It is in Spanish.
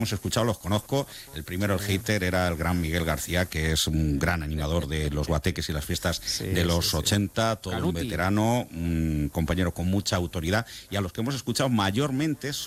hemos escuchado los conozco. El primero, el hater, era el gran Miguel García, que es un gran animador de los guateques y las fiestas de los 80, todo un veterano, un compañero con mucha autoridad, y a los que hemos escuchado mayormente